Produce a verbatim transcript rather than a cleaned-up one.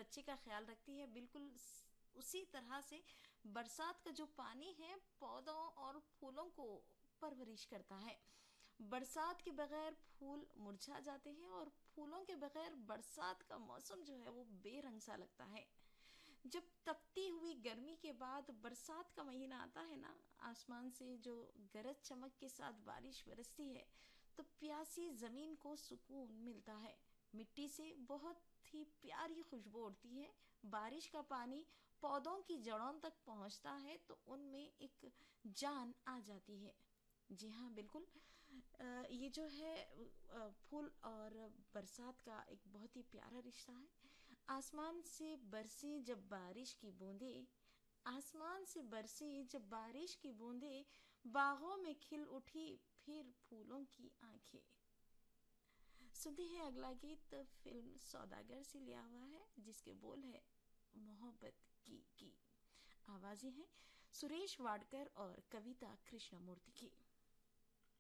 बच्चे का ख्याल रखती है, बिल्कुल उसी तरह से बरसात का जो पानी है पौधों और फूलों को परवरिश करता है। बरसात के बगैर फूल मुरझा जाते हैं और फूलों के बगैर बरसात का मौसम जो है वो बेरंग सा लगता है। जब तपती हुई गर्मी के बाद बरसात का महीना आता है ना, आसमान से जो गरज चमक के साथ बारिश बरसती है तो प्यासी जमीन को सुकून मिलता है। मिट्टी से बहुत ही प्यारी खुशबू उड़ती है। बारिश का पानी पौधों की जड़ों तक पहुंचता है तो उनमें एक जान आ जाती है। जी हाँ, बिल्कुल। अ, ये जो है अ, फूल और बरसात का एक बहुत ही प्यारा रिश्ता है। आसमान से बरसी जब बारिश की बूंदें, आसमान से बरसी जब बारिश की बूंदें, बागों में खिल उठी फिर फूलों की आंखें। सुनते हैं अगला गीत फिल्म सौदागर से लिया हुआ है, जिसके बोल है मोहब्बत की की। आवाजें हैं सुरेश वाडकर और कविता कृष्णमूर्ति की।